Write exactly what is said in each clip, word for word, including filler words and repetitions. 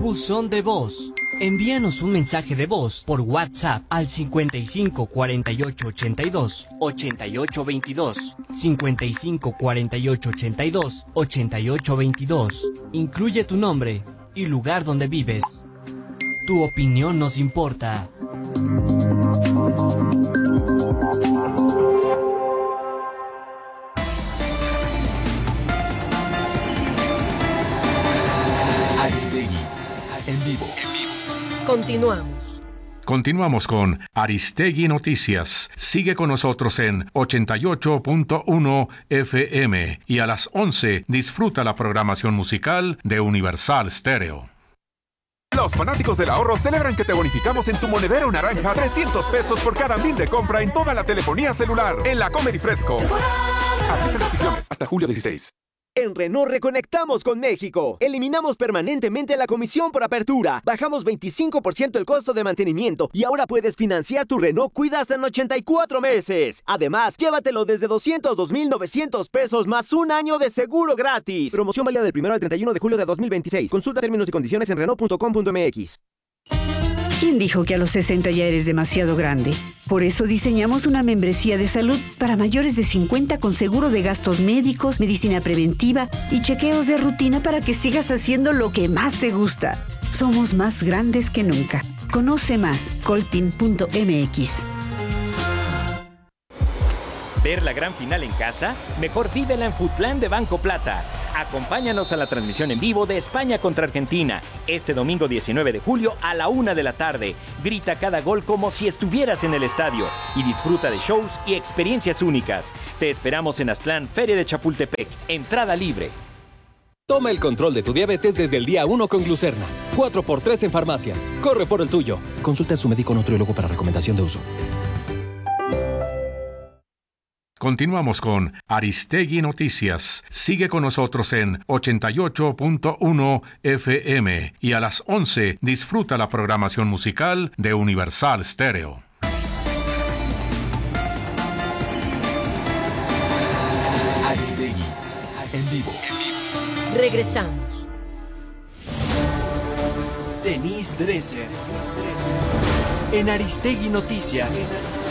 Buzón de voz. Envíanos un mensaje de voz por WhatsApp al cincuenta y cinco cuarenta y ocho ochenta y dos ochenta y ocho veintidós, cincuenta y cinco cuarenta y ocho ochenta y dos ochenta y ocho veintidós. Incluye tu nombre y lugar donde vives. Tu opinión nos importa. Aristegui, en vivo. Continuamos. Continuamos con Aristegui Noticias. Sigue con nosotros en ochenta y ocho punto uno F M y a las once disfruta la programación musical de Universal Stereo. Los fanáticos del ahorro celebran que te bonificamos en tu monedero naranja trescientos pesos por cada mil de compra en toda la telefonía celular en la Comer y Fresco. Aplica restricciones hasta julio dieciséis. En Renault reconectamos con México. Eliminamos permanentemente la comisión por apertura. Bajamos veinticinco por ciento el costo de mantenimiento y ahora puedes financiar tu Renault Kwid hasta en ochenta y cuatro meses. Además, llévatelo desde doscientos dos mil novecientos pesos más un año de seguro gratis. Promoción válida del primero al treinta y uno de julio de dos mil veintiséis. Consulta términos y condiciones en Renault punto com punto m x. ¿Quién dijo que a los sesenta ya eres demasiado grande? Por eso diseñamos una membresía de salud para mayores de cincuenta con seguro de gastos médicos, medicina preventiva y chequeos de rutina para que sigas haciendo lo que más te gusta. Somos más grandes que nunca. Conoce más, coltin punto m x. ¿Ver la gran final en casa? Mejor vívela en Foodland de Banco Plata. Acompáñanos a la transmisión en vivo de España contra Argentina, este domingo diecinueve de julio a la una de la tarde. Grita cada gol como si estuvieras en el estadio y disfruta de shows y experiencias únicas. Te esperamos en Aztlán, Feria de Chapultepec. Entrada libre. Toma el control de tu diabetes desde el día uno con Glucerna. cuatro por tres en farmacias. Corre por el tuyo. Consulta a su médico nutriólogo para recomendación de uso. Continuamos con Aristegui Noticias. Sigue con nosotros en ochenta y ocho punto uno F M y a las once disfruta la programación musical de Universal Stereo. Aristegui, en vivo. Regresamos. Denise Dresser. En Aristegui Noticias.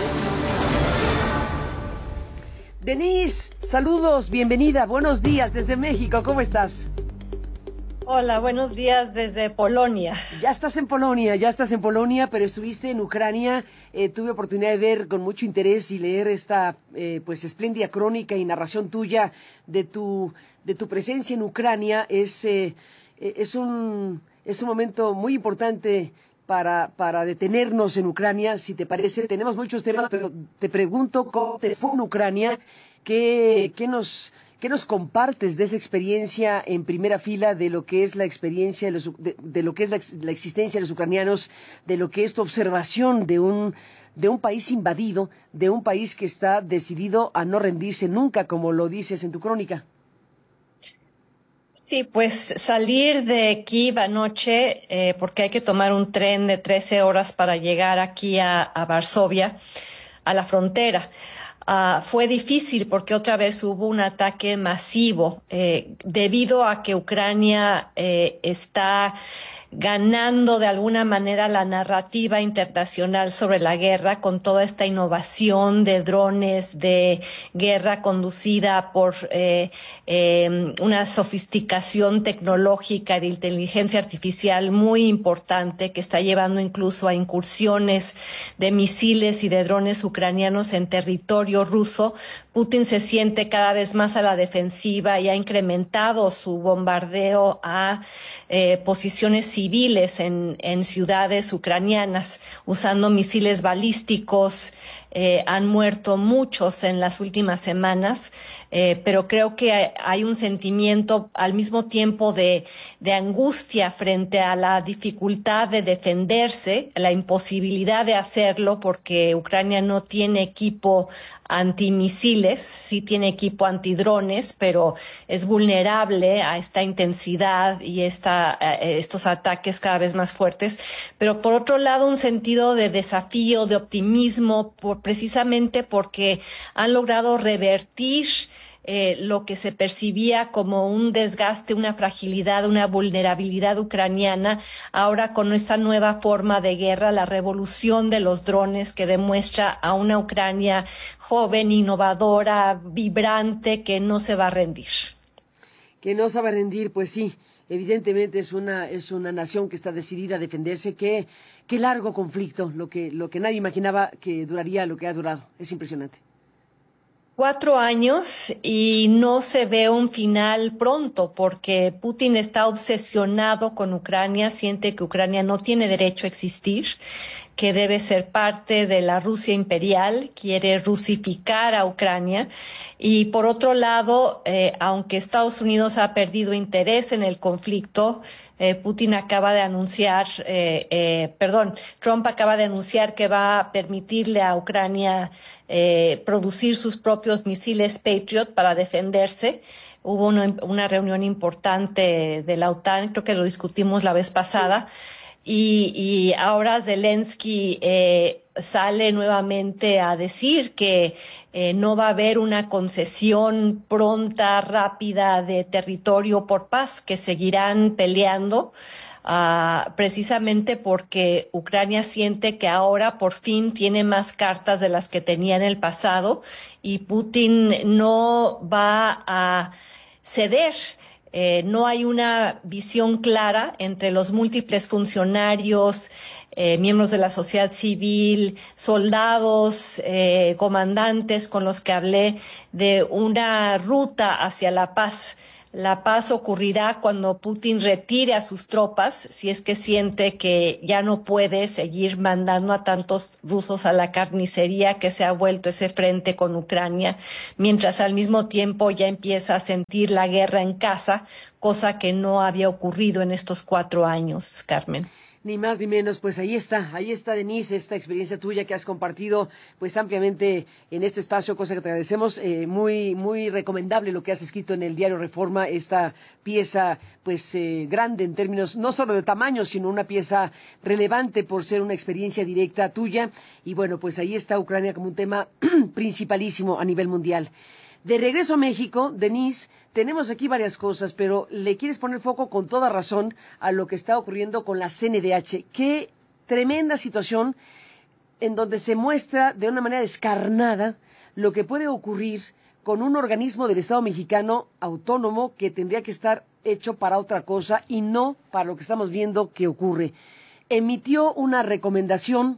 Denise, saludos, bienvenida, buenos días desde México, ¿cómo estás? Hola, buenos días desde Polonia. Ya estás en Polonia, ya estás en Polonia, pero estuviste en Ucrania. Eh, tuve oportunidad de ver con mucho interés y leer esta eh, pues espléndida crónica y narración tuya de tu de tu presencia en Ucrania. Es eh, es un es un momento muy importante para para detenernos en Ucrania, si te parece. Tenemos muchos temas, pero te pregunto cómo te fue en Ucrania, qué qué nos ¿Qué nos compartes de esa experiencia en primera fila, de lo que es la experiencia, de, los, de, de lo que es la, la existencia de los ucranianos, de lo que es tu observación de un, de un país invadido, de un país que está decidido a no rendirse nunca, como lo dices en tu crónica? Sí, pues salir de Kiev anoche, eh, porque hay que tomar un tren de trece horas para llegar aquí a, a Varsovia, a la frontera. Uh, fue difícil porque otra vez hubo un ataque masivo eh, debido a que Ucrania eh, está ganando de alguna manera la narrativa internacional sobre la guerra con toda esta innovación de drones, de guerra conducida por eh, eh, una sofisticación tecnológica de inteligencia artificial muy importante que está llevando incluso a incursiones de misiles y de drones ucranianos en territorio ruso. Putin se siente cada vez más a la defensiva y ha incrementado su bombardeo a eh, posiciones civiles en, en ciudades ucranianas usando misiles balísticos. Eh, han muerto muchos en las últimas semanas, eh, pero creo que hay, hay un sentimiento al mismo tiempo de, de angustia frente a la dificultad de defenderse, la imposibilidad de hacerlo porque Ucrania no tiene equipo antimisiles, sí tiene equipo antidrones, pero es vulnerable a esta intensidad y esta, eh, estos ataques cada vez más fuertes. Pero por otro lado, un sentido de desafío, de optimismo, por, precisamente porque han logrado revertir eh, lo que se percibía como un desgaste, una fragilidad, una vulnerabilidad ucraniana, ahora con esta nueva forma de guerra, la revolución de los drones que demuestra a una Ucrania joven, innovadora, vibrante, que no se va a rendir. Que no se va a rendir, pues sí. Evidentemente es una es una nación que está decidida a defenderse. Qué qué largo conflicto, lo que lo que nadie imaginaba que duraría lo que ha durado. Es impresionante. Cuatro años y no se ve un final pronto porque Putin está obsesionado con Ucrania, siente que Ucrania no tiene derecho a existir, que debe ser parte de la Rusia imperial, quiere rusificar a Ucrania. Y por otro lado, eh, aunque Estados Unidos ha perdido interés en el conflicto, eh, Putin acaba de anunciar, eh, eh, perdón, Trump acaba de anunciar que va a permitirle a Ucrania eh, producir sus propios misiles Patriot para defenderse. Hubo una, una reunión importante de la OTAN, creo que lo discutimos la vez pasada. Sí. Y, y ahora Zelensky eh, sale nuevamente a decir que eh, no va a haber una concesión pronta, rápida de territorio por paz, que seguirán peleando, uh, precisamente porque Ucrania siente que ahora por fin tiene más cartas de las que tenía en el pasado y Putin no va a ceder. Eh, no hay una visión clara entre los múltiples funcionarios, eh, miembros de la sociedad civil, soldados, eh, comandantes con los que hablé de una ruta hacia la paz. La paz ocurrirá cuando Putin retire a sus tropas, si es que siente que ya no puede seguir mandando a tantos rusos a la carnicería que se ha vuelto ese frente con Ucrania, mientras al mismo tiempo ya empieza a sentir la guerra en casa, cosa que no había ocurrido en estos cuatro años, Carmen. Ni más ni menos, pues ahí está, ahí está Denise, esta experiencia tuya que has compartido pues ampliamente en este espacio, cosa que te agradecemos, eh, muy muy recomendable lo que has escrito en el diario Reforma, esta pieza pues eh, grande en términos no solo de tamaño, sino una pieza relevante por ser una experiencia directa tuya, y bueno, pues ahí está Ucrania como un tema principalísimo a nivel mundial. De regreso a México, Denise, tenemos aquí varias cosas, pero le quieres poner foco con toda razón a lo que está ocurriendo con la C N D H. Qué tremenda situación en donde se muestra de una manera descarnada lo que puede ocurrir con un organismo del Estado mexicano autónomo que tendría que estar hecho para otra cosa y no para lo que estamos viendo que ocurre. Emitió una recomendación,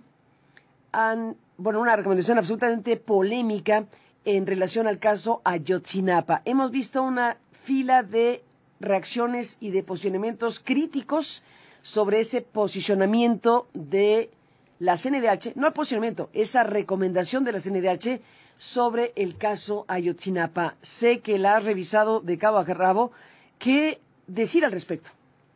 an, bueno, una recomendación absolutamente polémica en relación al caso Ayotzinapa. Hemos visto una fila de reacciones y de posicionamientos críticos sobre ese posicionamiento de la C N D H, no el posicionamiento, esa recomendación de la C N D H sobre el caso Ayotzinapa. Sé que la has revisado de cabo a rabo. ¿Qué decir al respecto?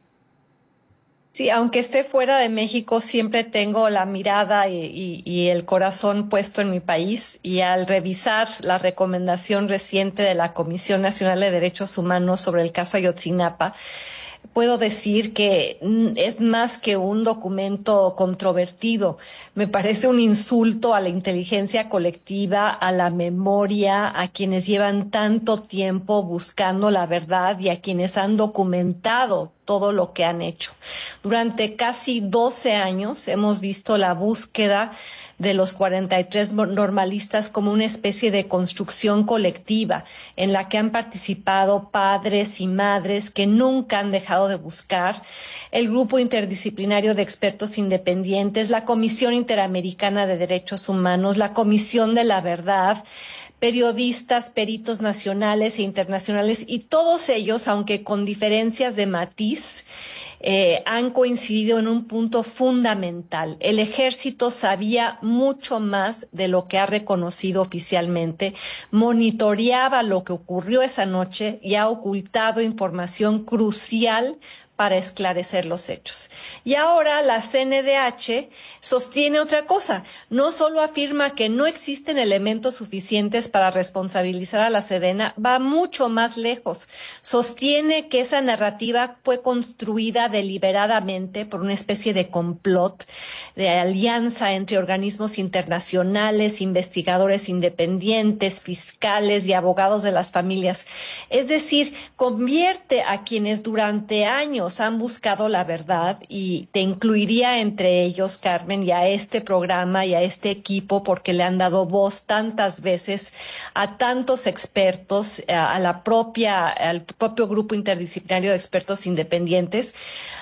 Sí, aunque esté fuera de México, siempre tengo la mirada y, y, y el corazón puesto en mi país, y al revisar la recomendación reciente de la Comisión Nacional de Derechos Humanos sobre el caso Ayotzinapa, puedo decir que es más que un documento controvertido. Me parece un insulto a la inteligencia colectiva, a la memoria, a quienes llevan tanto tiempo buscando la verdad y a quienes han documentado todo lo que han hecho. Durante casi doce años hemos visto la búsqueda de los cuarenta y tres normalistas como una especie de construcción colectiva en la que han participado padres y madres que nunca han dejado de buscar, el Grupo Interdisciplinario de Expertos Independientes, la Comisión Interamericana de Derechos Humanos, la Comisión de la Verdad, periodistas, peritos nacionales e internacionales, y todos ellos, aunque con diferencias de matiz, eh, han coincidido en un punto fundamental. El ejército sabía mucho más de lo que ha reconocido oficialmente, monitoreaba lo que ocurrió esa noche y ha ocultado información crucial para esclarecer los hechos. Y ahora la C N D H sostiene otra cosa. No solo afirma que no existen elementos suficientes para responsabilizar a la Sedena, va mucho más lejos. Sostiene que esa narrativa fue construida deliberadamente por una especie de complot, de alianza entre organismos internacionales, investigadores independientes, fiscales y abogados de las familias. Es decir, convierte a quienes durante años han buscado la verdad, y te incluiría entre ellos, Carmen, y a este programa y a este equipo, porque le han dado voz tantas veces a tantos expertos, a la propia, al propio grupo interdisciplinario de expertos independientes.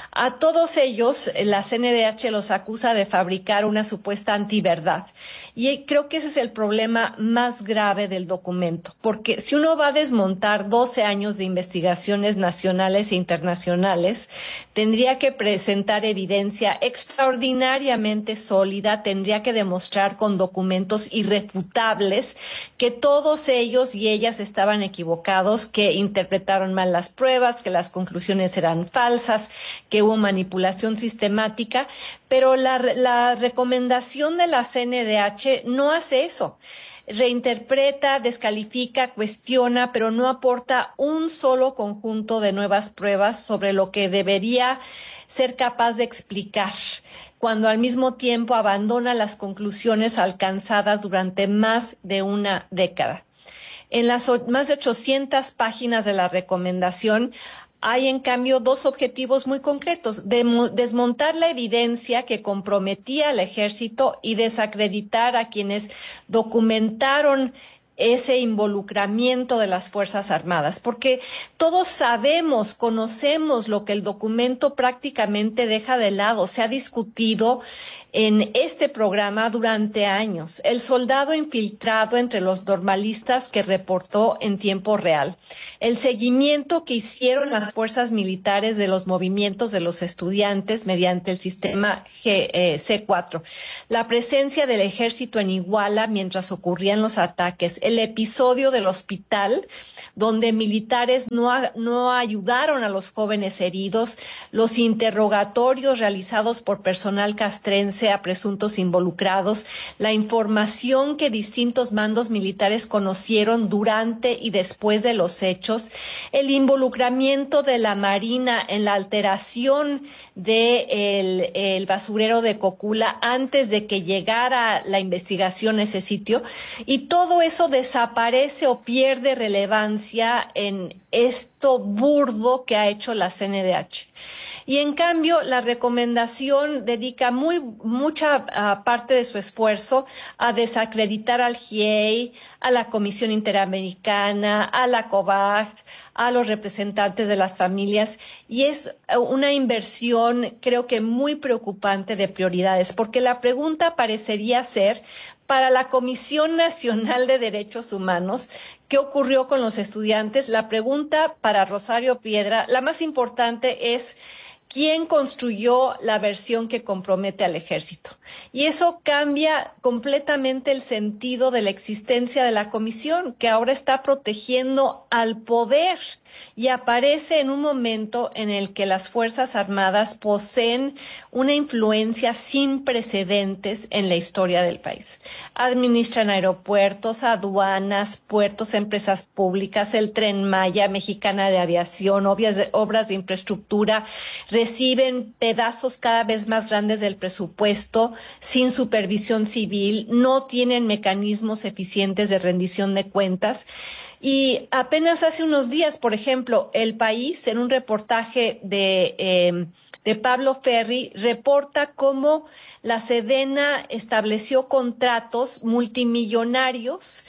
A todos ellos, la C N D H los acusa de fabricar una supuesta antiverdad. Y creo que ese es el problema más grave del documento, porque si uno va a desmontar doce años de investigaciones nacionales e internacionales, tendría que presentar evidencia extraordinariamente sólida, tendría que demostrar con documentos irrefutables que todos ellos y ellas estaban equivocados, que interpretaron mal las pruebas, que las conclusiones eran falsas, que hubo manipulación sistemática, pero la, la recomendación de la C N D H no hace eso. Reinterpreta, descalifica, cuestiona, pero no aporta un solo conjunto de nuevas pruebas sobre lo que debería ser capaz de explicar, cuando al mismo tiempo abandona las conclusiones alcanzadas durante más de una década. En las más de ochocientas páginas de la recomendación hay, en cambio, dos objetivos muy concretos: de desmontar la evidencia que comprometía al ejército y desacreditar a quienes documentaron ese involucramiento de las Fuerzas Armadas, porque todos sabemos, conocemos lo que el documento prácticamente deja de lado. Se ha discutido en este programa durante años. El soldado infiltrado entre los normalistas que reportó en tiempo real, el seguimiento que hicieron las fuerzas militares de los movimientos de los estudiantes mediante el sistema G, eh, C cuatro, la presencia del ejército en Iguala mientras ocurrían los ataques, el episodio del hospital donde militares no, a, no ayudaron a los jóvenes heridos, los interrogatorios realizados por personal castrense a presuntos involucrados, la información que distintos mandos militares conocieron durante y después de los hechos, el involucramiento de la Marina en la alteración del el basurero de Cocula antes de que llegara la investigación a ese sitio, y todo eso desaparece o pierde relevancia en esto burdo que ha hecho la C N D H. Y en cambio, la recomendación dedica muy mucha uh, parte de su esfuerzo a desacreditar al G I E I, a la Comisión Interamericana, a la COVAG, a los representantes de las familias, y es una inversión, creo que muy preocupante, de prioridades, porque la pregunta parecería ser, para la Comisión Nacional de Derechos Humanos, ¿qué ocurrió con los estudiantes? La pregunta para Rosario Piedra, la más importante, es ¿quién construyó la versión que compromete al ejército? Y eso cambia completamente el sentido de la existencia de la comisión, que ahora está protegiendo al poder, y aparece en un momento en el que las Fuerzas Armadas poseen una influencia sin precedentes en la historia del país. Administran aeropuertos, aduanas, puertos, empresas públicas, el Tren Maya, Mexicana de Aviación, obras de, obras de infraestructura, reciben pedazos cada vez más grandes del presupuesto sin supervisión civil, no tienen mecanismos eficientes de rendición de cuentas. Y apenas hace unos días, por ejemplo, El País, en un reportaje de, eh, de Pablo Ferri, reporta cómo la Sedena estableció contratos multimillonarios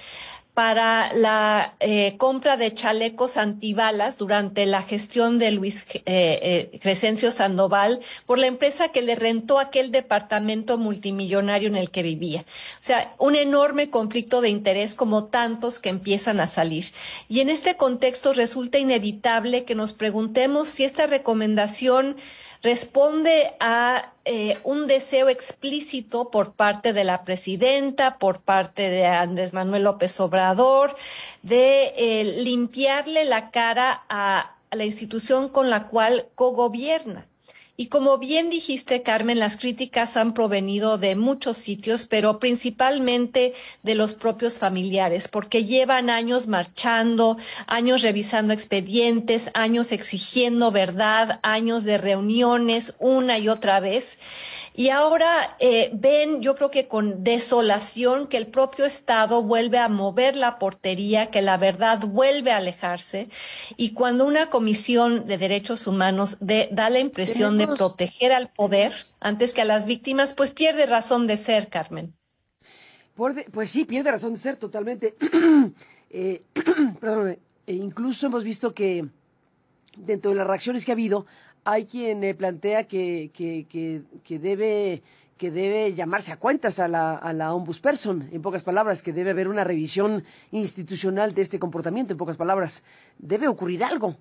para la eh, compra de chalecos antibalas durante la gestión de Luis eh, eh, Crescencio Sandoval por la empresa que le rentó aquel departamento multimillonario en el que vivía. O sea, un enorme conflicto de interés, como tantos que empiezan a salir. Y en este contexto resulta inevitable que nos preguntemos si esta recomendación responde a eh, un deseo explícito por parte de la presidenta, por parte de Andrés Manuel López Obrador, de eh, limpiarle la cara a la institución con la cual cogobierna. Y como bien dijiste, Carmen, las críticas han provenido de muchos sitios, pero principalmente de los propios familiares, porque llevan años marchando, años revisando expedientes, años exigiendo verdad, años de reuniones una y otra vez. Y ahora eh, ven, yo creo que con desolación, que el propio Estado vuelve a mover la portería, que la verdad vuelve a alejarse. Y cuando una comisión de derechos humanos de, da la impresión Tenemos... de proteger al poder antes que a las víctimas, pues pierde razón de ser, Carmen. Pues sí, pierde razón de ser totalmente. eh, perdóname, e incluso hemos visto que dentro de las reacciones que ha habido, hay quien eh, plantea que, que, que, que, debe, que debe llamarse a cuentas a la, a la ombudsperson, en pocas palabras, que debe haber una revisión institucional de este comportamiento, en pocas palabras. Debe ocurrir algo.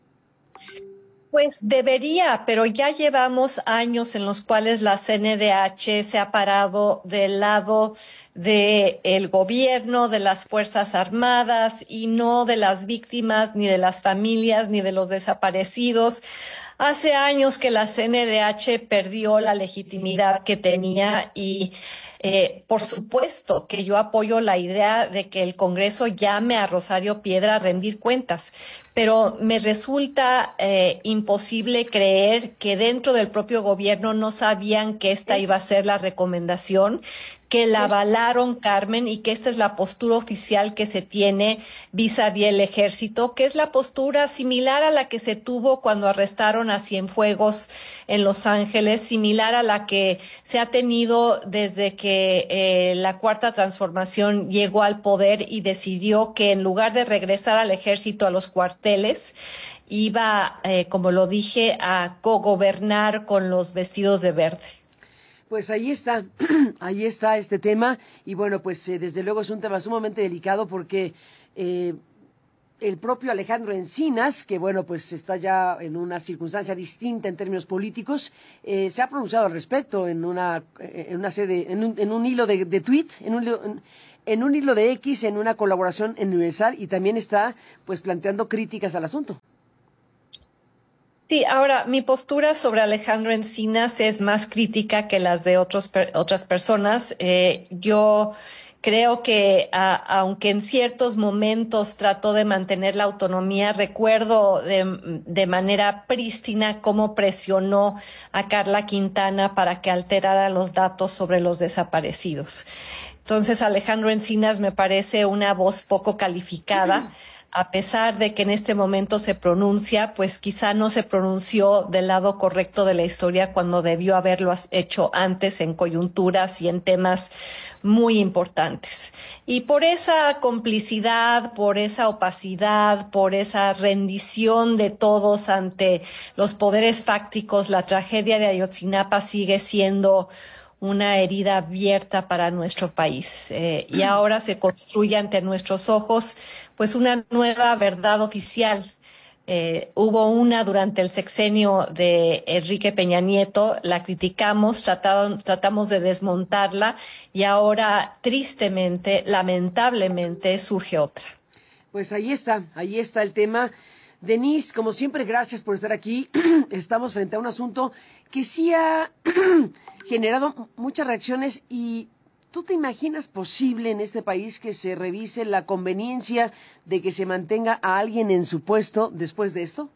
Pues debería, pero ya llevamos años en los cuales la C N D H se ha parado del lado del gobierno, de las Fuerzas Armadas y no de las víctimas, ni de las familias, ni de los desaparecidos. Hace años que la C N D H perdió la legitimidad que tenía y eh, por supuesto que yo apoyo la idea de que el Congreso llame a Rosario Piedra a rendir cuentas, pero me resulta eh, imposible creer que dentro del propio gobierno no sabían que esta iba a ser la recomendación, que la avalaron, Carmen, y que esta es la postura oficial que se tiene vis a vis el ejército, que es la postura similar a la que se tuvo cuando arrestaron a Cienfuegos en Los Ángeles, similar a la que se ha tenido desde que eh, la Cuarta Transformación llegó al poder y decidió que en lugar de regresar al ejército a los cuarteles, iba, eh, como lo dije, a cogobernar con los vestidos de verde. Pues ahí está, ahí está este tema y bueno, pues eh, desde luego es un tema sumamente delicado porque eh, el propio Alejandro Encinas, que bueno, pues está ya en una circunstancia distinta en términos políticos, eh, se ha pronunciado al respecto en una, en una serie, en un, en un hilo de, de tweet, en un, en, en un hilo de X, en una colaboración en Universal y también está pues planteando críticas al asunto. Sí, ahora, mi postura sobre Alejandro Encinas es más crítica que las de otros, otras personas. Eh, yo creo que, a, aunque en ciertos momentos trató de mantener la autonomía, recuerdo de, de manera prístina cómo presionó a Carla Quintana para que alterara los datos sobre los desaparecidos. Entonces, Alejandro Encinas me parece una voz poco calificada. A pesar de que en este momento se pronuncia, pues quizá no se pronunció del lado correcto de la historia cuando debió haberlo hecho antes en coyunturas y en temas muy importantes. Y por esa complicidad, por esa opacidad, por esa rendición de todos ante los poderes fácticos, la tragedia de Ayotzinapa sigue siendo una herida abierta para nuestro país. Eh, y ahora se construye ante nuestros ojos pues una nueva verdad oficial. Eh, hubo una durante el sexenio de Enrique Peña Nieto, la criticamos, tratado, tratamos de desmontarla y ahora tristemente, lamentablemente, surge otra. Pues ahí está, ahí está el tema. Denise, como siempre, gracias por estar aquí. Estamos frente a un asunto que sí ha generado muchas reacciones y ¿tú te imaginas posible en este país que se revise la conveniencia de que se mantenga a alguien en su puesto después de esto?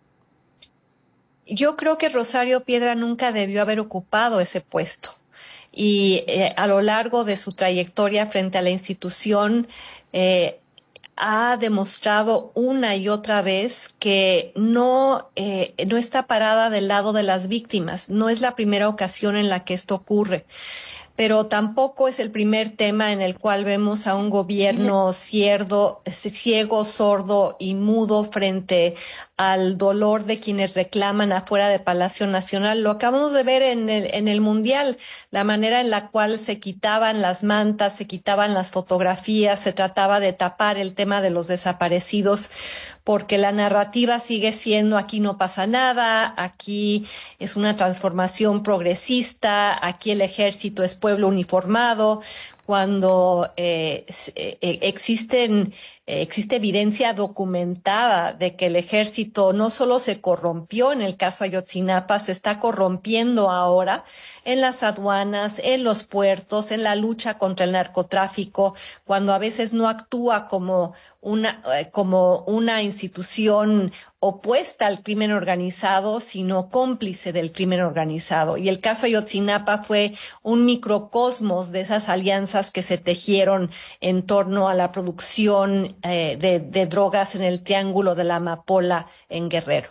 Yo creo que Rosario Piedra nunca debió haber ocupado ese puesto y eh, a lo largo de su trayectoria frente a la institución eh, ha demostrado una y otra vez que no, eh, no está parada del lado de las víctimas. No es la primera ocasión en la que esto ocurre, pero tampoco es el primer tema en el cual vemos a un gobierno cierdo, ciego, sordo y mudo frente al dolor de quienes reclaman afuera de Palacio Nacional. Lo acabamos de ver en el, en el Mundial, la manera en la cual se quitaban las mantas, se quitaban las fotografías, se trataba de tapar el tema de los desaparecidos, porque la narrativa sigue siendo aquí no pasa nada, aquí es una transformación progresista, aquí el ejército es pueblo uniformado, cuando eh, existen eh, existe evidencia documentada de que el ejército no solo se corrompió en el caso Ayotzinapa, se está corrompiendo ahora en las aduanas, en los puertos, en la lucha contra el narcotráfico, cuando a veces no actúa como una, eh, como una institución opuesta al crimen organizado, sino cómplice del crimen organizado. Y el caso Ayotzinapa fue un microcosmos de esas alianzas que se tejieron en torno a la producción eh, de, de drogas en el Triángulo de la Amapola en Guerrero.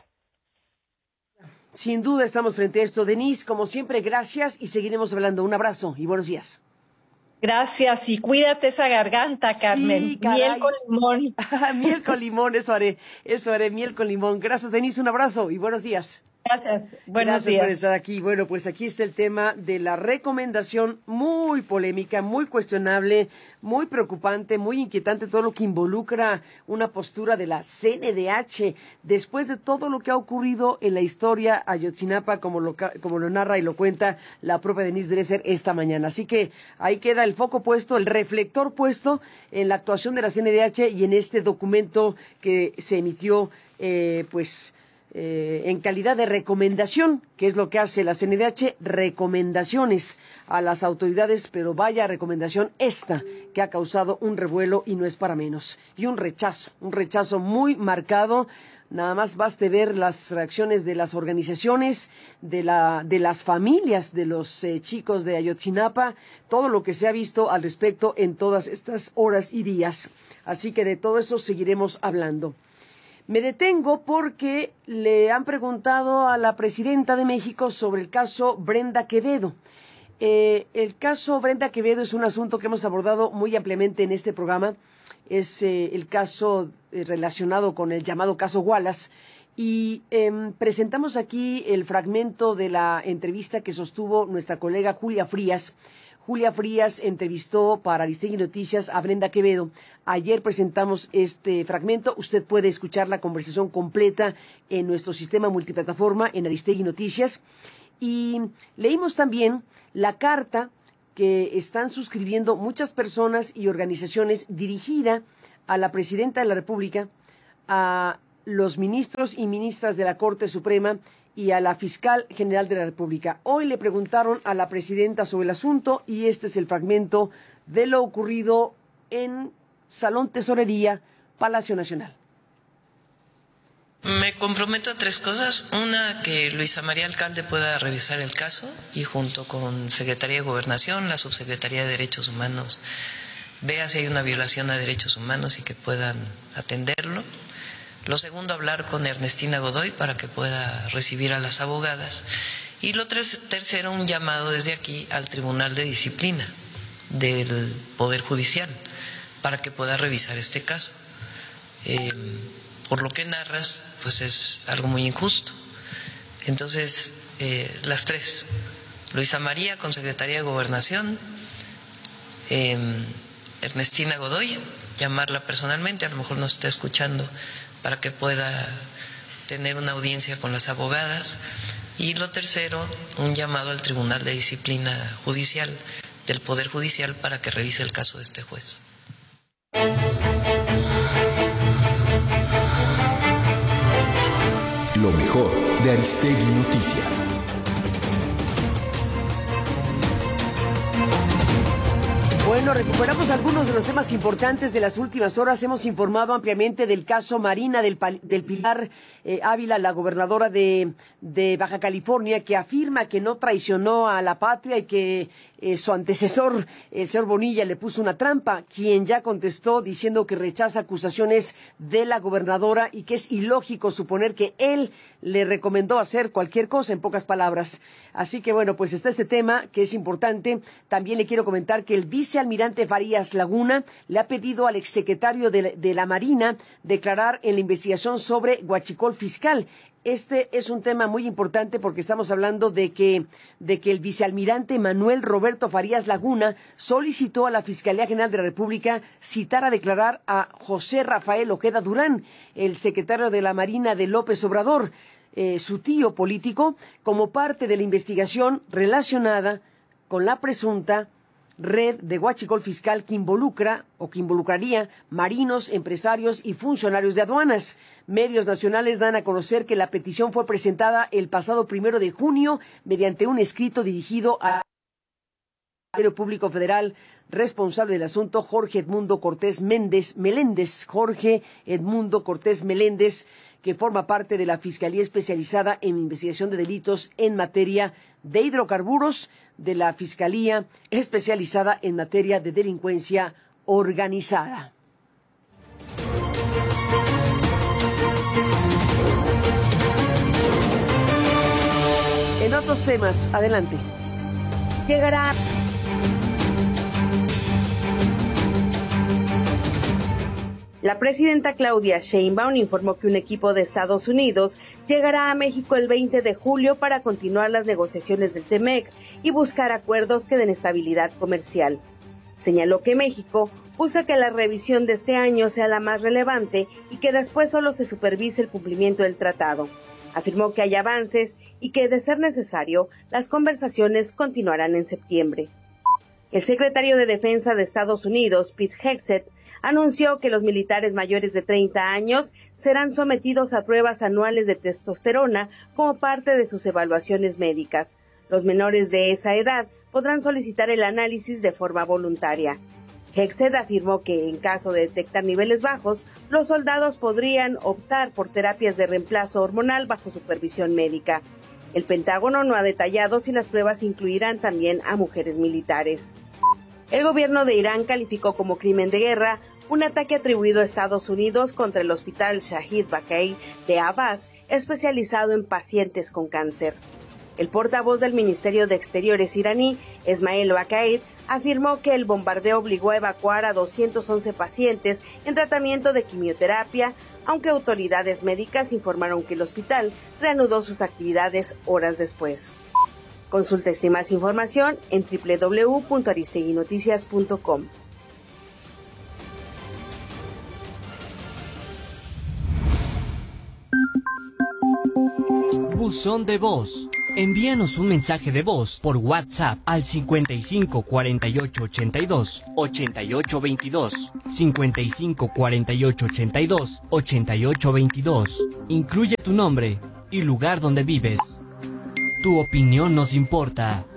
Sin duda estamos frente a esto. Denise, como siempre, gracias y seguiremos hablando. Un abrazo y buenos días. Gracias y cuídate esa garganta, Carmen. Sí, caray. Miel con limón. Miel con limón, eso haré, eso haré, miel con limón. Gracias, Denise, un abrazo y buenos días. Gracias, buenos Gracias días. por estar aquí. Bueno, pues aquí está el tema de la recomendación muy polémica, muy cuestionable, muy preocupante, muy inquietante, todo lo que involucra una postura de la C N D H después de todo lo que ha ocurrido en la historia Ayotzinapa, como lo, como lo narra y lo cuenta la propia Denise Dresser esta mañana. Así que ahí queda el foco puesto, el reflector puesto en la actuación de la C N D H y en este documento que se emitió, eh, pues, Eh, en calidad de recomendación, que es lo que hace la C N D H, recomendaciones a las autoridades, pero vaya recomendación esta, que ha causado un revuelo y no es para menos, y un rechazo, un rechazo muy marcado. Nada más baste ver las reacciones de las organizaciones, de la de las familias de los eh, chicos de Ayotzinapa, todo lo que se ha visto al respecto en todas estas horas y días. Así que de todo eso seguiremos hablando. Me detengo porque le han preguntado a la presidenta de México sobre el caso Brenda Quevedo. Eh, el caso Brenda Quevedo es un asunto que hemos abordado muy ampliamente en este programa. Es eh, el caso eh, relacionado con el llamado caso Wallace. Y eh, presentamos aquí el fragmento de la entrevista que sostuvo nuestra colega Julia Frías. Julia Frías entrevistó para Aristegui Noticias a Brenda Quevedo. Ayer presentamos este fragmento. Usted puede escuchar la conversación completa en nuestro sistema multiplataforma en Aristegui Noticias. Y leímos también la carta que están suscribiendo muchas personas y organizaciones dirigida a la presidenta de la República, a los ministros y ministras de la Corte Suprema y a la fiscal general de la República. Hoy le preguntaron a la presidenta sobre el asunto y este es el fragmento de lo ocurrido en Salón Tesorería, Palacio Nacional. Me comprometo a tres cosas. Una, que Luisa María Alcalde pueda revisar el caso y junto con Secretaría de Gobernación, la Subsecretaría de Derechos Humanos, vea si hay una violación a derechos humanos y que puedan atenderlo. Lo segundo, hablar con Ernestina Godoy para que pueda recibir a las abogadas. Y lo tres, tercero, un llamado desde aquí al Tribunal de Disciplina del Poder Judicial para que pueda revisar este caso. Eh, por lo que narras, pues es algo muy injusto. Entonces, eh, las tres, Luisa María con Secretaría de Gobernación, eh, Ernestina Godoy, llamarla personalmente, a lo mejor nos está escuchando, para que pueda tener una audiencia con las abogadas. Y lo tercero, un llamado al Tribunal de Disciplina Judicial del Poder Judicial para que revise el caso de este juez. Lo mejor de Aristegui Noticias. Bueno, recuperamos algunos de los temas importantes de las últimas horas. Hemos informado ampliamente del caso Marina del, del Pilar eh, Ávila, la gobernadora de, de Baja California, que afirma que no traicionó a la patria y que eh, su antecesor, el señor Bonilla, le puso una trampa, quien ya contestó diciendo que rechaza acusaciones de la gobernadora y que es ilógico suponer que él le recomendó hacer cualquier cosa, en pocas palabras. Así que bueno, pues está este tema que es importante. También le quiero comentar que el vicealmirante Farías Laguna le ha pedido al exsecretario de la, de la Marina declarar en la investigación sobre huachicol fiscal. Este es un tema muy importante porque estamos hablando de que, de que el vicealmirante Manuel Roberto Farías Laguna solicitó a la Fiscalía General de la República citar a declarar a José Rafael Ojeda Durán, el secretario de la Marina de López Obrador, eh, su tío político, como parte de la investigación relacionada con la presunta red de huachicol fiscal que involucra o que involucraría marinos, empresarios y funcionarios de aduanas. Medios nacionales dan a conocer que la petición fue presentada el pasado primero de junio mediante un escrito dirigido al Ministerio Público Federal, responsable del asunto, Jorge Edmundo Cortés Méndez Meléndez, Jorge Edmundo Cortés Meléndez, que forma parte de la Fiscalía Especializada en Investigación de Delitos en materia de hidrocarburos, de la Fiscalía Especializada en materia de delincuencia organizada. En otros temas, adelante. Llegará. La presidenta Claudia Sheinbaum informó que un equipo de Estados Unidos llegará a México el veinte de julio para continuar las negociaciones del T-MEC y buscar acuerdos que den estabilidad comercial. Señaló que México busca que la revisión de este año sea la más relevante y que después solo se supervise el cumplimiento del tratado. Afirmó que hay avances y que, de ser necesario, las conversaciones continuarán en septiembre. El secretario de Defensa de Estados Unidos, Pete Hegseth, anunció que los militares mayores de treinta años serán sometidos a pruebas anuales de testosterona como parte de sus evaluaciones médicas. Los menores de esa edad podrán solicitar el análisis de forma voluntaria. Hegseth afirmó que, en caso de detectar niveles bajos, los soldados podrían optar por terapias de reemplazo hormonal bajo supervisión médica. El Pentágono no ha detallado si las pruebas incluirán también a mujeres militares. El gobierno de Irán calificó como crimen de guerra un ataque atribuido a Estados Unidos contra el hospital Shahid Baqei de Abbas, especializado en pacientes con cáncer. El portavoz del Ministerio de Exteriores iraní, Esmael Baqaid, afirmó que el bombardeo obligó a evacuar a doscientos once pacientes en tratamiento de quimioterapia, aunque autoridades médicas informaron que el hospital reanudó sus actividades horas después. Consulta esta y más información en doble u doble u doble u punto aristeguinoticias punto com. Buzón de voz. Envíanos un mensaje de voz por WhatsApp al cincuenta y cinco cuarenta y ocho ochenta y dos ochenta y ocho veintidós, cincuenta y cinco cuarenta y ocho ochenta y dos ochenta y ocho veintidós. Incluye tu nombre y lugar donde vives. Tu opinión nos importa.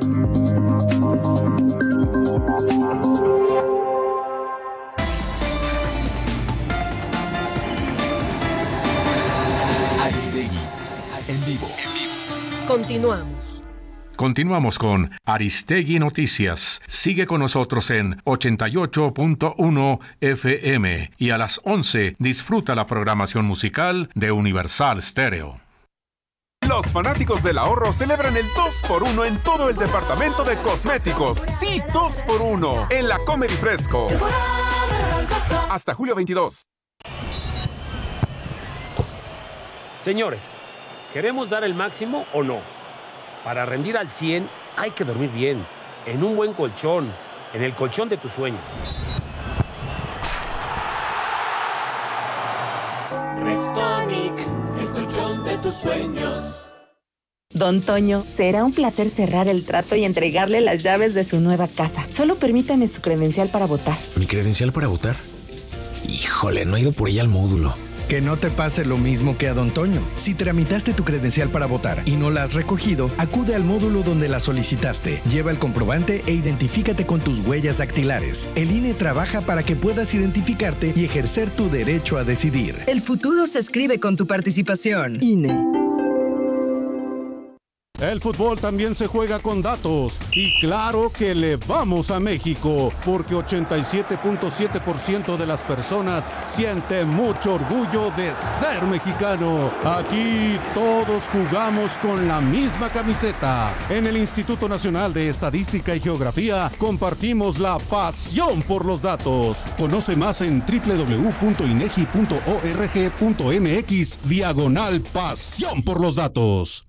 Aristegui, en vivo. Continuamos. Continuamos con Aristegui Noticias. Sigue con nosotros en ochenta y ocho punto uno F M y a las once disfruta la programación musical de Universal Stereo. Los fanáticos del ahorro celebran el dos por uno en todo el departamento de cosméticos. Sí, dos por uno en la Comer y Fresco. Hasta julio veintidós. Señores, ¿queremos dar el máximo o no? Para rendir al cien hay que dormir bien, en un buen colchón, en el colchón de tus sueños. Restonic, el colchón de tus sueños. Don Toño, será un placer cerrar el trato y entregarle las llaves de su nueva casa. Solo permítame su credencial para votar. ¿Mi credencial para votar? Híjole, no he ido por ella al módulo. Que no te pase lo mismo que a Don Toño. Si tramitaste tu credencial para votar y no la has recogido, acude al módulo donde la solicitaste. Lleva el comprobante e identifícate con tus huellas dactilares. El I N E trabaja para que puedas identificarte y ejercer tu derecho a decidir. El futuro se escribe con tu participación. I N E. El fútbol también se juega con datos y claro que le vamos a México porque ochenta y siete punto siete por ciento de las personas siente mucho orgullo de ser mexicano. Aquí todos jugamos con la misma camiseta. En el Instituto Nacional de Estadística y Geografía compartimos la pasión por los datos. Conoce más en doble u doble u doble u punto inegi punto org punto mx diagonal pasión por los datos.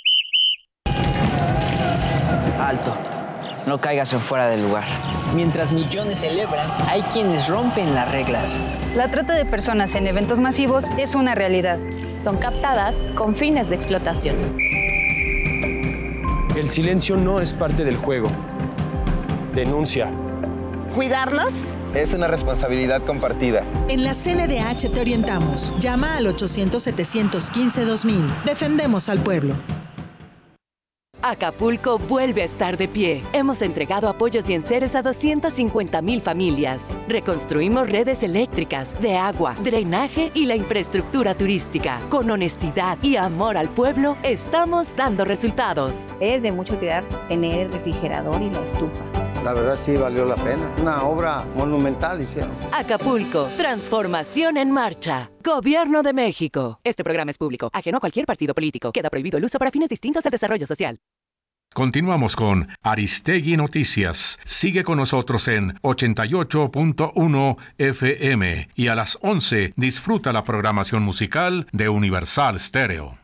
Alto, no caigas en fuera del lugar. Mientras millones celebran, hay quienes rompen las reglas. La trata de personas en eventos masivos es una realidad. Son captadas con fines de explotación. El silencio no es parte del juego. Denuncia. ¿Cuidarnos? Es una responsabilidad compartida. En la C N D H te orientamos. Llama al ochocientos, setecientos quince, dos mil. Defendemos al pueblo. Acapulco vuelve a estar de pie. Hemos entregado apoyos y enseres a doscientas cincuenta mil familias. Reconstruimos redes eléctricas, de agua, drenaje y la infraestructura turística. Con honestidad y amor al pueblo, estamos dando resultados. Es de mucha utilidad tener el refrigerador y la estufa. La verdad sí valió la pena. Una obra monumental hicieron. Acapulco, transformación en marcha. Gobierno de México. Este programa es público, ajeno a cualquier partido político. Queda prohibido el uso para fines distintos al desarrollo social. Continuamos con Aristegui Noticias. Sigue con nosotros en ochenta y ocho punto uno F M y a las once disfruta la programación musical de Universal Stereo.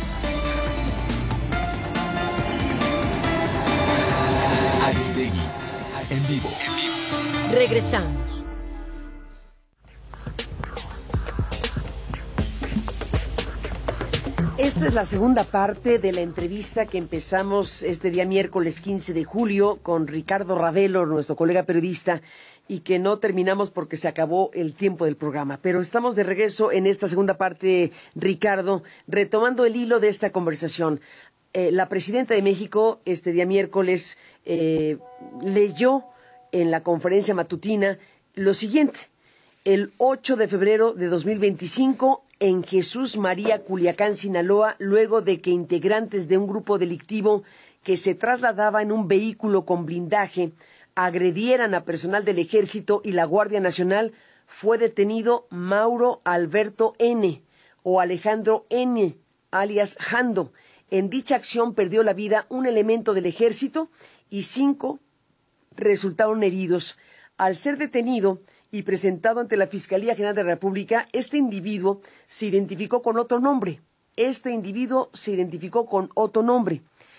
Aristegui, en vivo. Regresamos. Esta es la segunda parte de la entrevista que empezamos este día miércoles quince de julio con Ricardo Ravelo, nuestro colega periodista, y que no terminamos porque se acabó el tiempo del programa. Pero estamos de regreso en esta segunda parte, Ricardo, retomando el hilo de esta conversación. Eh, la presidenta de México este día miércoles eh, leyó en la conferencia matutina lo siguiente. El ocho de febrero de dos mil veinticinco, en Jesús María, Culiacán, Sinaloa, luego de que integrantes de un grupo delictivo que se trasladaba en un vehículo con blindaje agredieran a personal del Ejército y la Guardia Nacional, fue detenido Mauro Alberto N. o Alejandro N., alias Jando. En dicha acción perdió la vida un elemento del Ejército y cinco resultaron heridos. Al ser detenido y presentado ante la Fiscalía General de la República, este individuo se identificó con otro nombre. Este individuo se identificó con otro nombre.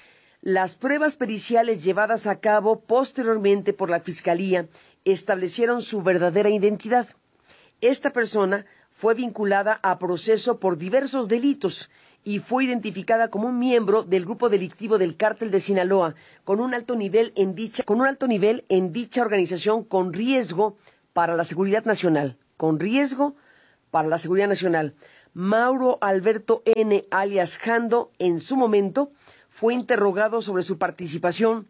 Las pruebas periciales llevadas a cabo posteriormente por la Fiscalía establecieron su verdadera identidad. Esta persona fue vinculada a proceso por diversos delitos y fue identificada como un miembro del grupo delictivo del Cártel de Sinaloa, con un alto nivel en dicha, con un alto nivel en dicha organización con riesgo para la seguridad nacional, con riesgo para la seguridad nacional. Mauro Alberto N., alias Jando, en su momento, fue interrogado sobre su participación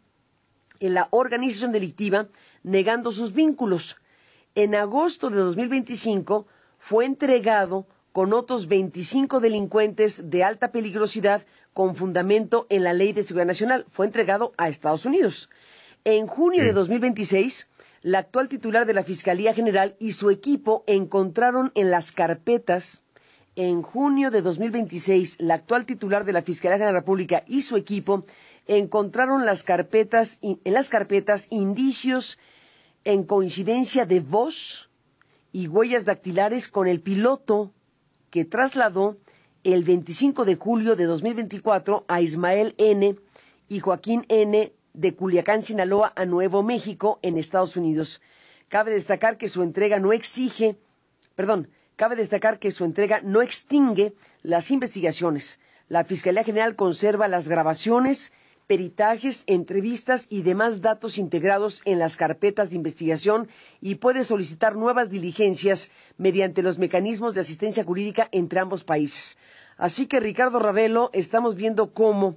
en la organización delictiva, negando sus vínculos. En agosto de dos mil veinticinco, fue entregado con otros veinticinco delincuentes de alta peligrosidad con fundamento en la Ley de Seguridad Nacional. Fue entregado a Estados Unidos. En junio sí. de dos mil veintiséis, la actual titular de la Fiscalía General y su equipo encontraron en las carpetas, en junio de dos mil veintiséis, la actual titular de la Fiscalía General de la República y su equipo encontraron las carpetas, en las carpetas indicios en coincidencia de voz y huellas dactilares con el piloto que trasladó el veinticinco de julio de dos mil veinticuatro a Ismael N. y Joaquín N. de Culiacán, Sinaloa, a Nuevo México, en Estados Unidos. Cabe destacar que su entrega no exige, perdón, cabe destacar que su entrega no extingue las investigaciones. La Fiscalía General conserva las grabaciones, peritajes, entrevistas y demás datos integrados en las carpetas de investigación y puede solicitar nuevas diligencias mediante los mecanismos de asistencia jurídica entre ambos países. Así que, Ricardo Ravelo, estamos viendo cómo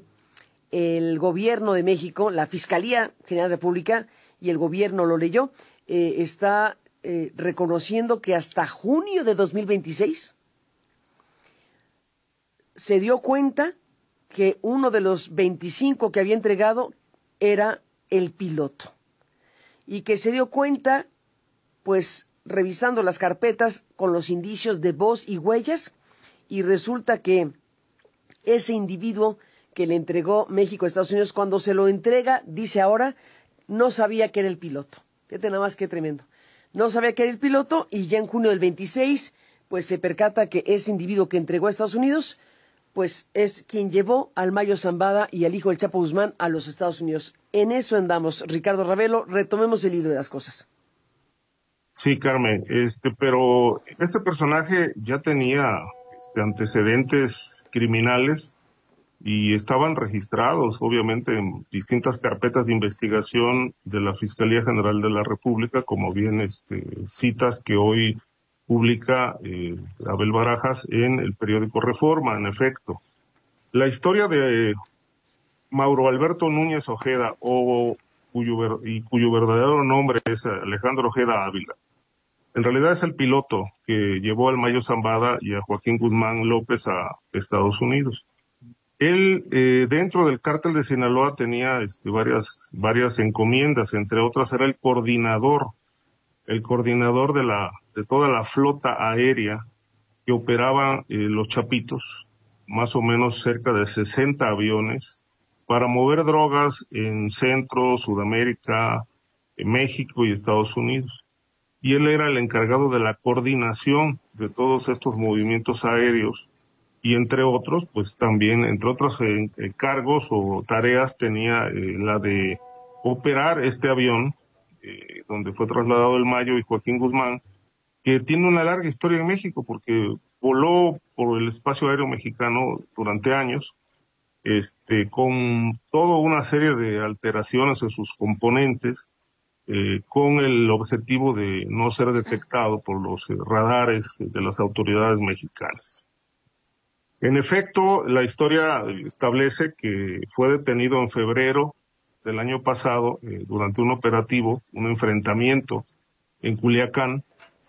el gobierno de México, la Fiscalía General de la República, y el gobierno lo leyó, eh, está eh, reconociendo que hasta junio de dos mil veintiséis se dio cuenta que uno de los veinticinco que había entregado era el piloto y que se dio cuenta, pues, revisando las carpetas con los indicios de voz y huellas, y resulta que ese individuo que le entregó México a Estados Unidos, cuando se lo entrega, dice ahora, no sabía que era el piloto. Fíjate nada más qué tremendo. No sabía que era el piloto y ya en junio del veintiséis, pues se percata que ese individuo que entregó a Estados Unidos, pues es quien llevó al Mayo Zambada y al hijo del Chapo Guzmán a los Estados Unidos. En eso andamos, Ricardo Ravelo, retomemos el hilo de las cosas. Sí, Carmen, este, pero este personaje ya tenía este, antecedentes criminales. y estaban registrados, obviamente, en distintas carpetas de investigación de la Fiscalía General de la República, como bien este, citas que hoy publica eh, Abel Barajas en el periódico Reforma, en efecto. La historia de Mauro Alberto Núñez Ojeda, o cuyo, ver, y cuyo verdadero nombre es Alejandro Ojeda Ávila, en realidad es el piloto que llevó al Mayo Zambada y a Joaquín Guzmán López a Estados Unidos. Él, eh, dentro del cártel de Sinaloa, tenía este, varias, varias encomiendas, entre otras era el coordinador, el coordinador de la, de toda la flota aérea que operaba eh, los Chapitos, más o menos cerca de sesenta aviones, para mover drogas en Centro, Sudamérica, en México y Estados Unidos. Y él era el encargado de la coordinación de todos estos movimientos aéreos, y entre otros, pues también, entre otros eh, eh, cargos o tareas, tenía eh, la de operar este avión, eh, donde fue trasladado el Mayo y Joaquín Guzmán, que tiene una larga historia en México, porque voló por el espacio aéreo mexicano durante años, este, con toda una serie de alteraciones en sus componentes, eh, con el objetivo de no ser detectado por los eh, radares de las autoridades mexicanas. En efecto, la historia establece que fue detenido en febrero del año pasado eh, durante un operativo, un enfrentamiento en Culiacán,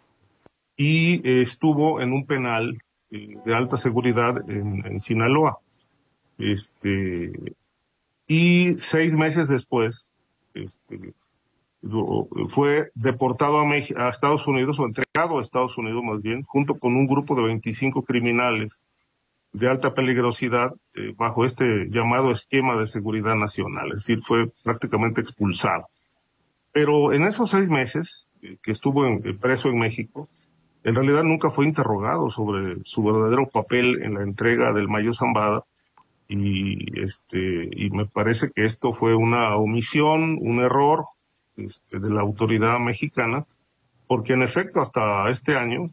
y eh, estuvo en un penal eh, de alta seguridad en, en Sinaloa. Este, y seis meses después, este, fue deportado a, México, a Estados Unidos, o entregado a Estados Unidos más bien, junto con un grupo de veinticinco criminales de alta peligrosidad eh, bajo este llamado esquema de seguridad nacional, es decir, fue prácticamente expulsado. Pero en esos seis meses eh, que estuvo en, eh, preso en México, en realidad nunca fue interrogado sobre su verdadero papel en la entrega del Mayo Zambada, y este y me parece que esto fue una omisión, un error este, de la autoridad mexicana, porque en efecto hasta este año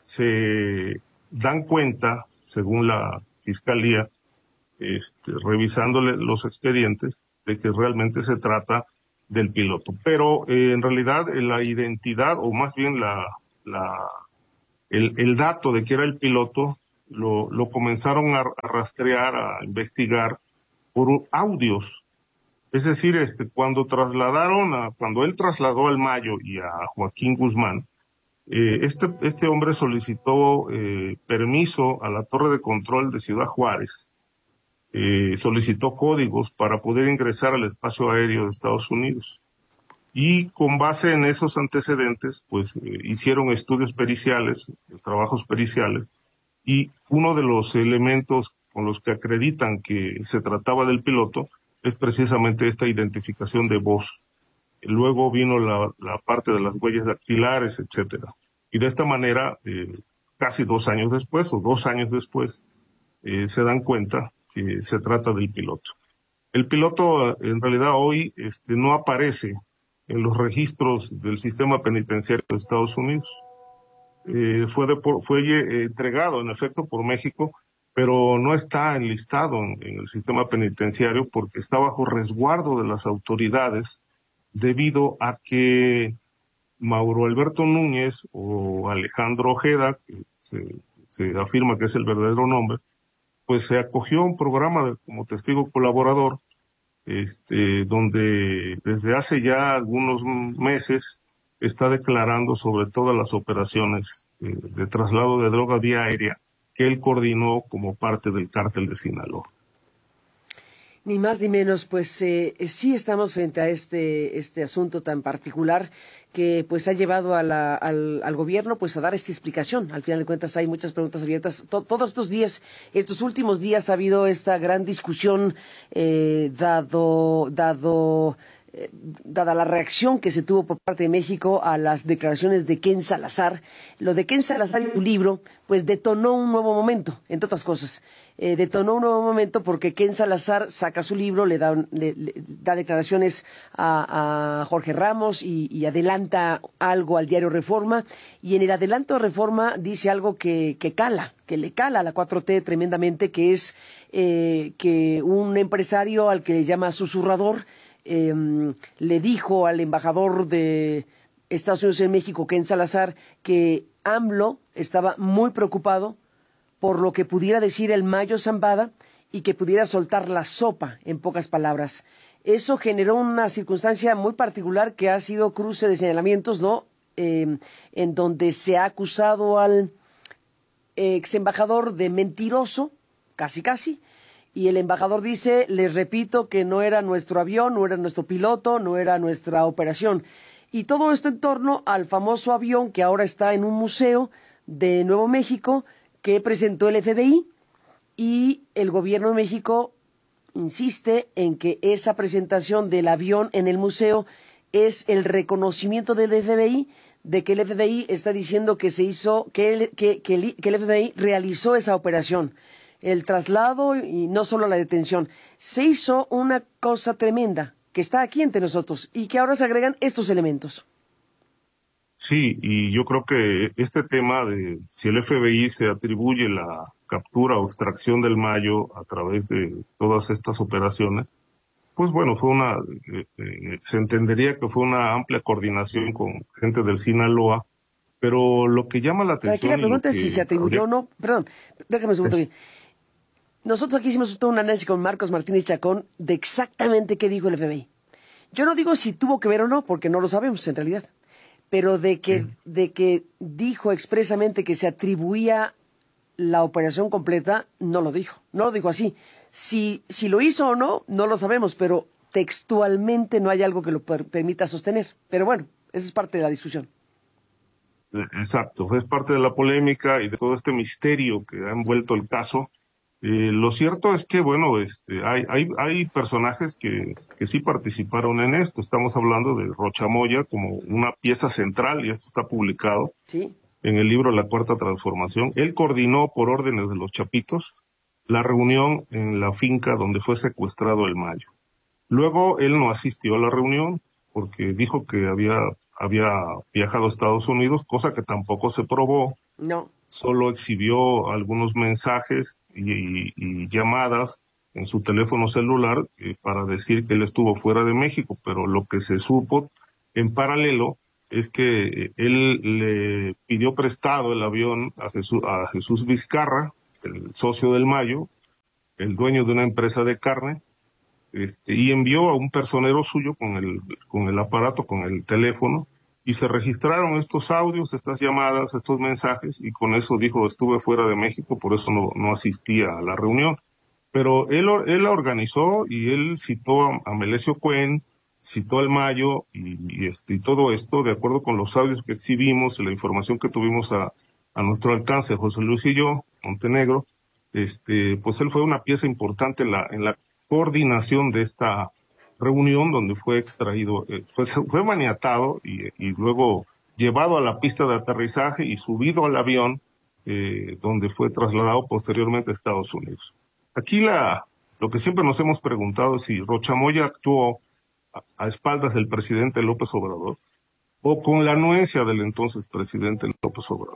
se dan cuenta, según la Fiscalía, este, revisándole los expedientes, de que realmente se trata del piloto. Pero eh, en realidad eh, la identidad, o más bien la, la el, el dato de que era el piloto, lo, lo comenzaron a, a rastrear, a investigar por audios. Es decir, este, cuando trasladaron a, cuando él trasladó al Mayo y a Joaquín Guzmán, Eh, este, este hombre solicitó eh, permiso a la torre de control de Ciudad Juárez, eh, solicitó códigos para poder ingresar al espacio aéreo de Estados Unidos. Y con base en esos antecedentes, pues eh, hicieron estudios periciales, trabajos periciales, y uno de los elementos con los que acreditan que se trataba del piloto es precisamente esta identificación de voz. Luego vino la, la parte de las huellas dactilares, etcétera. Y de esta manera, eh, casi dos años después, o dos años después, eh, se dan cuenta que se trata del piloto. El piloto, en realidad, hoy este, no aparece en los registros del sistema penitenciario de Estados Unidos. Eh, fue, de, fue eh, entregado, en efecto, por México, pero no está enlistado en, en el sistema penitenciario porque está bajo resguardo de las autoridades, debido a que Mauro Alberto Núñez o Alejandro Ojeda, que se, se afirma que es el verdadero nombre, pues se acogió a un programa de, como testigo colaborador, este, donde desde hace ya algunos meses está declarando sobre todas las operaciones eh, de traslado de droga vía aérea que él coordinó como parte del cártel de Sinaloa. Ni más ni menos, pues eh, sí estamos frente a este este asunto tan particular que pues ha llevado a la, al, al gobierno pues a dar esta explicación. Al final de cuentas hay muchas preguntas abiertas. To, todos estos días, estos últimos días ha habido esta gran discusión eh, dado dado eh, dada la reacción que se tuvo por parte de México a las declaraciones de Ken Salazar. Lo de Ken Salazar en su libro, pues detonó un nuevo momento, entre otras cosas. Eh, detonó un nuevo momento porque Ken Salazar saca su libro, le da, le, le da declaraciones a, a Jorge Ramos y, y adelanta algo al diario Reforma, y en el adelanto de Reforma dice algo que, que cala, que le cala a la cuatro T tremendamente, que es eh, que un empresario al que le llama susurrador eh, le dijo al embajador de Estados Unidos en México, Ken Salazar, que AMLO estaba muy preocupado por lo que pudiera decir el Mayo Zambada y que pudiera soltar la sopa, en pocas palabras. Eso generó una circunstancia muy particular que ha sido cruce de señalamientos, ¿no? Eh, en donde se ha acusado al ex embajador de mentiroso, casi casi, y el embajador dice, les repito que no era nuestro avión, no era nuestro piloto, no era nuestra operación. Y todo esto en torno al famoso avión que ahora está en un museo de Nuevo México, que presentó el F B I, y el gobierno de México insiste en que esa presentación del avión en el museo es el reconocimiento del F B I de que el F B I está diciendo que se hizo, que el, que, que el, que el F B I realizó esa operación, el traslado y no solo la detención. Se hizo una cosa tremenda que está aquí entre nosotros y que ahora se agregan estos elementos. Sí, y yo creo que este tema de si el F B I se atribuye la captura o extracción del Mayo a través de todas estas operaciones, pues bueno, fue una, eh, eh, se entendería que fue una amplia coordinación con gente del Sinaloa, pero lo que llama la atención... Aquí la pregunta es si se atribuyó o no, perdón, déjame un segundo bien. Nosotros aquí hicimos todo un análisis con Marcos Martínez Chacón de exactamente qué dijo el F B I. Yo no digo si tuvo que ver o no, porque no lo sabemos en realidad. Pero de que, sí. de que dijo expresamente que se atribuía la operación completa, no lo dijo. No lo dijo así. Si, si lo hizo o no, no lo sabemos, pero textualmente no hay algo que lo per- permita sostener. Pero bueno, esa es parte de la discusión. Exacto, es parte de la polémica y de todo este misterio que ha envuelto el caso. Eh, lo cierto es que, bueno, este, hay, hay, hay personajes que, que sí participaron en esto. Estamos hablando de Rocha Moya como una pieza central, y esto está publicado ¿Sí? en el libro La Cuarta Transformación. Él coordinó, por órdenes de los Chapitos, la reunión en la finca donde fue secuestrado el Mayo. Luego él no asistió a la reunión porque dijo que había, había viajado a Estados Unidos, cosa que tampoco se probó. No. Solo exhibió algunos mensajes y, y, y llamadas en su teléfono celular eh, para decir que él estuvo fuera de México, pero lo que se supo en paralelo es que eh, él le pidió prestado el avión a Jesús, a Jesús Vizcarra, el socio del Mayo, el dueño de una empresa de carne, este, y envió a un personero suyo con el, con el aparato, con el teléfono, y se registraron estos audios, estas llamadas, estos mensajes, y con eso dijo, estuve fuera de México, por eso no, no asistía a la reunión. Pero él, él la organizó y él citó a, a Melesio Cuen, citó al Mayo y, y, este, y todo esto, de acuerdo con los audios que exhibimos y la información que tuvimos a, a nuestro alcance, José Luis y yo, Montenegro, este, pues él fue una pieza importante en la, en la coordinación de esta reunión donde fue extraído, eh, fue, fue maniatado y, y luego llevado a la pista de aterrizaje y subido al avión, eh, donde fue trasladado posteriormente a Estados Unidos. Aquí la, lo que siempre nos hemos preguntado es si Rocha Moya actuó a, a espaldas del presidente López Obrador o con la anuencia del entonces presidente López Obrador.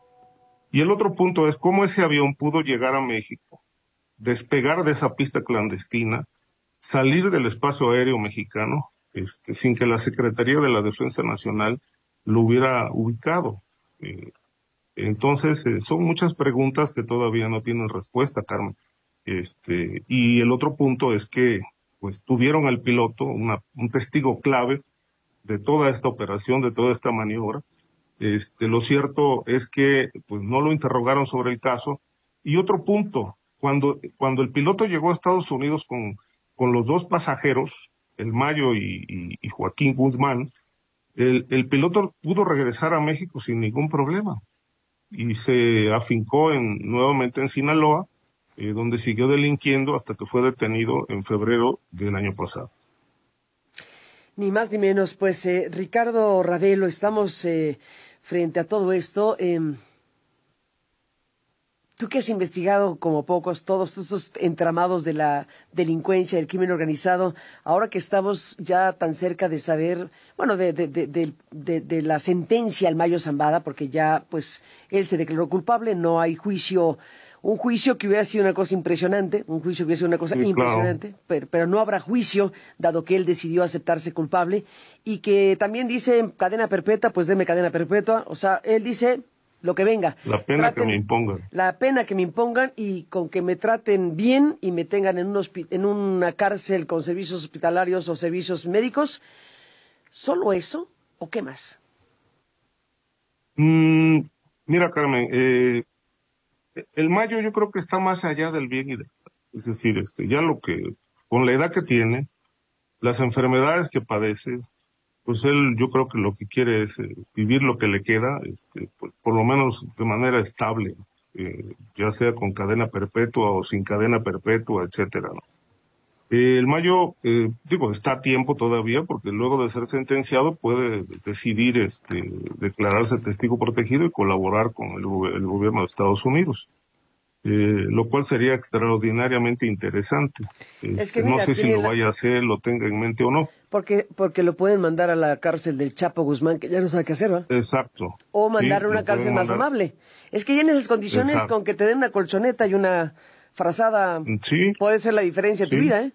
Y el otro punto es cómo ese avión pudo llegar a México, despegar de esa pista clandestina, salir del espacio aéreo mexicano, este, sin que la Secretaría de la Defensa Nacional lo hubiera ubicado. Eh, entonces, eh, son muchas preguntas que todavía no tienen respuesta, Carmen. Este, y el otro punto es que, pues, tuvieron al piloto, una, un testigo clave de toda esta operación, de toda esta maniobra. Este, lo cierto es que, pues, no lo interrogaron sobre el caso. Y otro punto, cuando, cuando el piloto llegó a Estados Unidos con con los dos pasajeros, el Mayo y, y, y Joaquín Guzmán, el, el piloto pudo regresar a México sin ningún problema y se afincó en, nuevamente en Sinaloa, eh, donde siguió delinquiendo hasta que fue detenido en febrero del año pasado. Ni más ni menos. Pues eh, Ricardo Ravelo, estamos eh, frente a todo esto. Eh, Tú que has investigado como pocos todos estos entramados de la delincuencia, del crimen organizado, ahora que estamos ya tan cerca de saber, bueno, de, de, de, de, de, de la sentencia al Mayo Zambada, porque ya pues él se declaró culpable, no hay juicio, un juicio que hubiera sido una cosa impresionante, un juicio que hubiera sido una cosa sí, impresionante, claro. pero, pero no habrá juicio, dado que él decidió aceptarse culpable, y que también dice cadena perpetua, pues deme cadena perpetua, o sea, él dice lo que venga. La pena traten, que me impongan. La pena que me impongan y con que me traten bien y me tengan en, un en una cárcel con servicios hospitalarios o servicios médicos. ¿Solo eso o qué más? Mm, mira, Carmen, eh, el Mayo yo creo que está más allá del bien y del mal. Es decir, este, ya lo que, con la edad que tiene, las enfermedades que padece, pues él yo creo que lo que quiere es eh, vivir lo que le queda, este, por, por lo menos de manera estable, eh, ya sea con cadena perpetua o sin cadena perpetua, etcétera, ¿no? Eh, el Mayo, eh, digo, está a tiempo todavía, porque luego de ser sentenciado puede decidir este, declararse testigo protegido y colaborar con el, el gobierno de Estados Unidos. Eh, lo cual sería extraordinariamente interesante. Este, es que mira, no sé si lo la... vaya a hacer, lo tenga en mente o no. Porque porque lo pueden mandar a la cárcel del Chapo Guzmán, que ya no sabe qué hacer, ¿va? Exacto. O mandarle sí, a una cárcel más mandar... amable. Es que ya en esas condiciones, exacto, con que te den una colchoneta y una frazada, sí, puede ser la diferencia de sí. tu vida, ¿eh?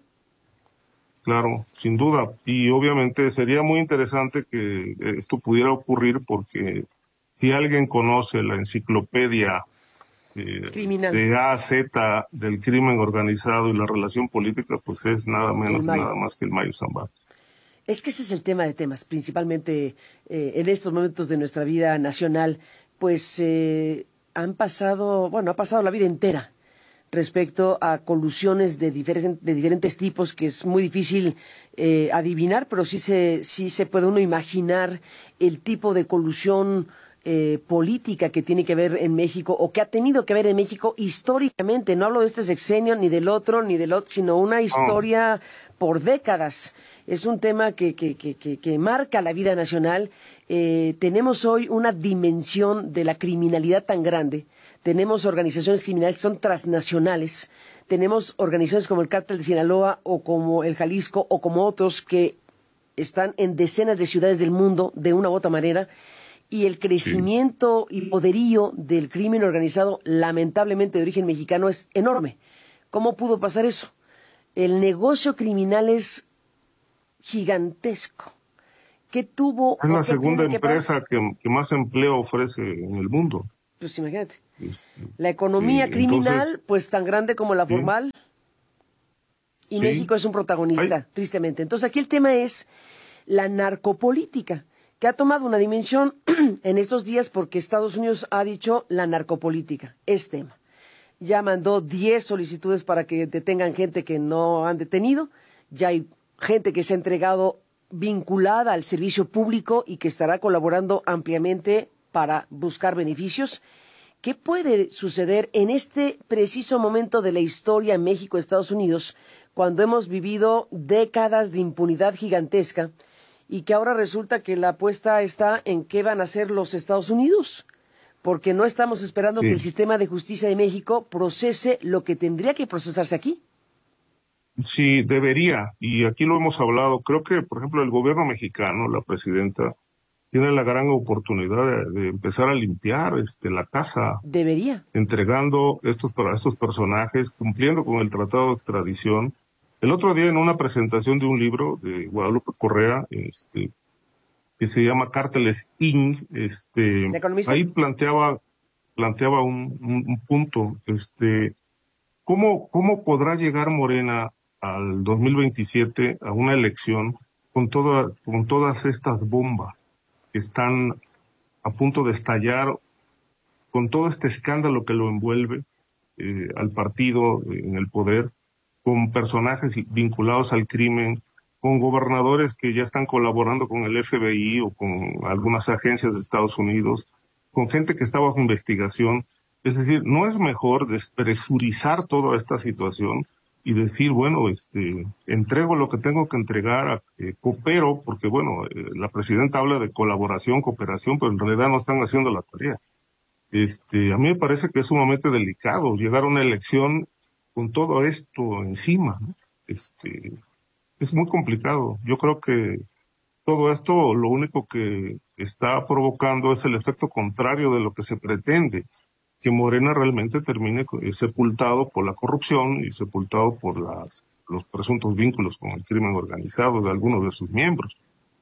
Claro, sin duda. Y obviamente sería muy interesante que esto pudiera ocurrir, porque si alguien conoce la enciclopedia Eh, de A a Z del crimen organizado y la relación política, pues es nada menos nada más que el Mayo Zambada. Es que ese es el tema de temas, principalmente eh, en estos momentos de nuestra vida nacional, pues eh, han pasado, bueno, ha pasado la vida entera respecto a colusiones de, diferen, de diferentes tipos, que es muy difícil eh, adivinar, pero sí se, sí se puede uno imaginar el tipo de colusión Eh, política que tiene que ver en México o que ha tenido que ver en México históricamente. No hablo de este sexenio ni del otro ni del otro, sino una historia oh. por décadas. Es un tema que, que, que, que, que marca la vida nacional. Eh, tenemos hoy una dimensión de la criminalidad tan grande. Tenemos organizaciones criminales que son transnacionales. Tenemos organizaciones como el Cártel de Sinaloa o como el Jalisco o como otros que están en decenas de ciudades del mundo de una u otra manera. Y el crecimiento sí. y poderío del crimen organizado, lamentablemente de origen mexicano, es enorme. ¿Cómo pudo pasar eso? El negocio criminal es gigantesco. ¿Qué tuvo? Es la segunda empresa que, que más empleo ofrece en el mundo. Pues imagínate. Este, la economía sí, criminal, entonces, pues tan grande como la formal. Sí. Y sí. México es un protagonista, Ay. tristemente. Entonces aquí el tema es la narcopolítica, que ha tomado una dimensión en estos días porque Estados Unidos ha dicho la narcopolítica es tema. Ya mandó diez solicitudes para que detengan gente que no han detenido. Ya hay gente que se ha entregado vinculada al servicio público y que estará colaborando ampliamente para buscar beneficios. ¿Qué puede suceder en este preciso momento de la historia en México y Estados Unidos, cuando hemos vivido décadas de impunidad gigantesca? Y que ahora resulta que la apuesta está en qué van a hacer los Estados Unidos, porque no estamos esperando sí. que el sistema de justicia de México procese lo que tendría que procesarse aquí. Sí, debería, y aquí lo hemos hablado. Creo que, por ejemplo, el gobierno mexicano, la presidenta, tiene la gran oportunidad de, de empezar a limpiar este, la casa. Debería. Entregando estos, estos personajes, cumpliendo con el tratado de extradición. El otro día en una presentación de un libro de Guadalupe Correa, este, que se llama Cárteles incorporated, este, ahí planteaba, planteaba un, un, un punto, este, ¿cómo, cómo podrá llegar Morena al dos mil veintisiete a una elección con toda, con todas estas bombas que están a punto de estallar, con todo este escándalo que lo envuelve eh, al partido en el poder, con personajes vinculados al crimen, con gobernadores que ya están colaborando con el F B I o con algunas agencias de Estados Unidos, con gente que está bajo investigación? Es decir, ¿no es mejor despresurizar toda esta situación y decir, bueno, este, entrego lo que tengo que entregar, eh, coopero, porque bueno, eh, la presidenta habla de colaboración, cooperación, pero en realidad no están haciendo la tarea. Este, a mí me parece que es sumamente delicado llegar a una elección con todo esto encima, ¿no? Este, es muy complicado. Yo creo que todo esto lo único que está provocando es el efecto contrario de lo que se pretende, que Morena realmente termine sepultado por la corrupción y sepultado por las, los presuntos vínculos con el crimen organizado de algunos de sus miembros.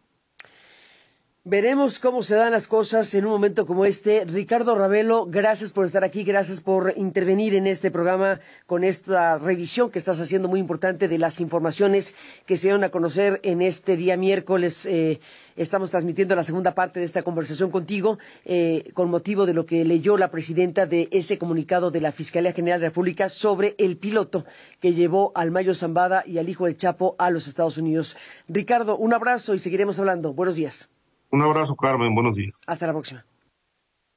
Veremos cómo se dan las cosas en un momento como este. Ricardo Ravelo, gracias por estar aquí, gracias por intervenir en este programa con esta revisión que estás haciendo muy importante de las informaciones que se dieron a conocer en este día miércoles. Eh, estamos transmitiendo la segunda parte de esta conversación contigo eh, con motivo de lo que leyó la presidenta de ese comunicado de la Fiscalía General de la República sobre el piloto que llevó al Mayo Zambada y al hijo del Chapo a los Estados Unidos. Ricardo, un abrazo y seguiremos hablando. Buenos días. Un abrazo, Carmen. Buenos días. Hasta la próxima.